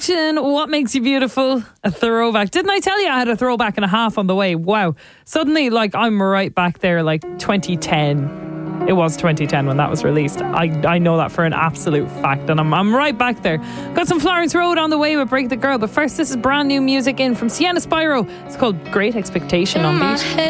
Satisfaction, What Makes You Beautiful, a throwback. Didn't I tell you I had a throwback and a half on the way? Wow. Suddenly, like, I'm right back there, like 2010. It was 2010 when that was released. I know that for an absolute fact, and I'm right back there. Got some Florence Road on the way with Break the Girl, but first, this is brand new music in from Sienna Spyro. It's called Great Expectation on Beat.